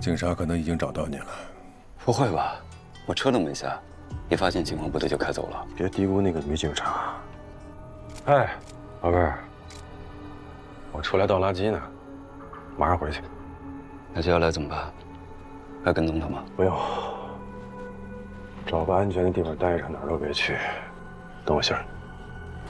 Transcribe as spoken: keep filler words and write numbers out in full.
警察可能已经找到你了。 不会吧？我车都没下，一发现情况不对就开走了。 别低估那个女警察。哎，宝贝儿，我出来倒垃圾呢，马上回去。 那接下来怎么办？还跟踪他吗？ 不用，找个安全的地方待着，哪儿都别去。等我信儿。